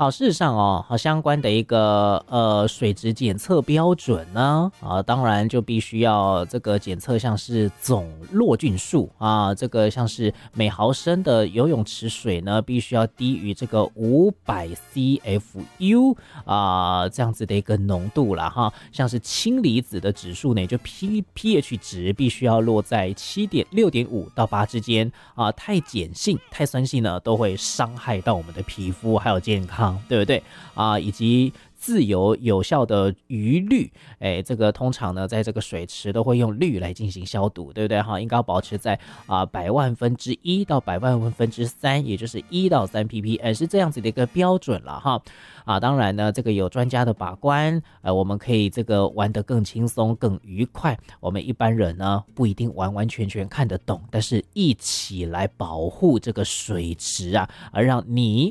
好，事实上哦，好相关的一个水质检测标准呢，当然就必须要这个检测像是总落菌数啊，这个像是每毫升的游泳池水呢，必须要低于这个500 CFU 这样子的一个浓度啦哈，像是氢离子的指数呢，就 pH 值必须要落在6.5到8之间啊，太碱性、太酸性呢，都会伤害到我们的皮肤还有健康，对不对啊？以及自由有效的余氯，这个通常呢，在这个水池都会用氯来进行消毒，对不对哈？应该要保持在100万分之1到100万分之3，也就是1到3 ppm， 是这样子的一个标准了哈。当然呢，这个有专家的把关，我们可以这个玩得更轻松、更愉快。我们一般人呢，不一定完完全全看得懂，但是一起来保护这个水池啊，而让你